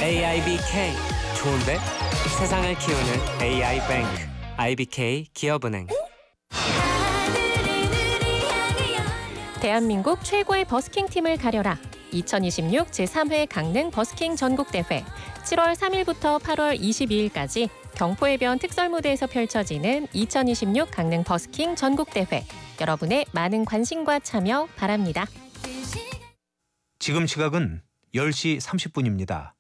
AIBK 좋은데? 세상을 키우는 AI뱅크 IBK 기업은행. 대한민국 최고의 버스킹 팀을 가려라. 2026 제3회 강릉 버스킹 전국대회 7월 3일부터 8월 22일까지 경포해변 특설무대에서 펼쳐지는 2026 강릉 버스킹 전국대회. 여러분의 많은 관심과 참여 바랍니다. 지금 시각은 10시 30분입니다.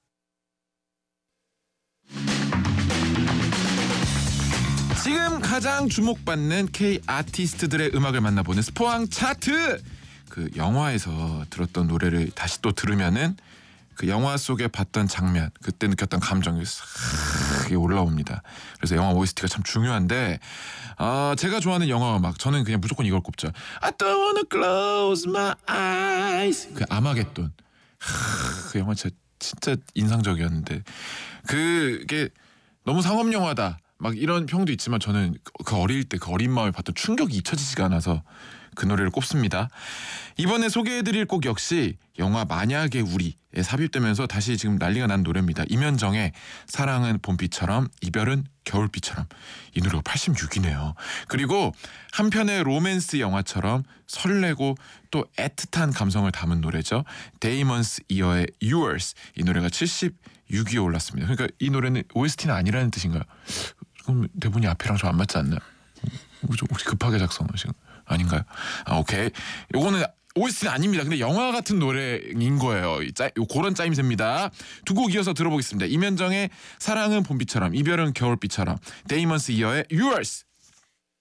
지금 가장 주목받는 K 아티스트들의 음악을 만나보는 스포왕 차트. 그 영화에서 들었던 노래를 다시 또 들으면은 그 영화 속에 봤던 장면, 그때 느꼈던 감정이 싹 올라옵니다. 그래서 영화 OST가 참 중요한데, 제가 좋아하는 영화 음악, 저는 그냥 무조건 이걸 꼽죠. I don't wanna close my eyes. 그 아마겟돈. 그 영화 진짜 인상적이었는데, 그게 너무 상업 영화다 막 이런 평도 있지만 저는 그 어릴 때 그 어린 마음에 봤던 충격이 잊혀지지가 않아서 그 노래를 꼽습니다. 이번에 소개해드릴 곡 역시 영화 만약의 우리에 삽입되면서 다시 지금 난리가 난 노래입니다. 임현정의 사랑은 봄비처럼 이별은 겨울비처럼. 이 노래가 86이네요. 그리고 한편의 로맨스 영화처럼 설레고 또 애틋한 감성을 담은 노래죠. 데이먼스 이어의 Yours. 이 노래가 76위에 올랐습니다. 그러니까 이 노래는 OST는 아니라는 뜻인가요? 그럼 대본이 앞이랑 좀 안 맞지 않나요? 혹시 급하게 작성하신 아닌가요? 오케이. 요거는 OST는 아닙니다. 근데 영화 같은 노래인 거예요. 그런 짜임새입니다. 두 곡 이어서 들어보겠습니다. 임현정의 사랑은 봄비처럼 이별은 겨울비처럼, 데이먼스 이어의 Yours.